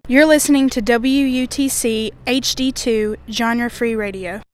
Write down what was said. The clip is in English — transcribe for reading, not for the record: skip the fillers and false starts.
You're listening to WUTC HD2 Genre Free Radio.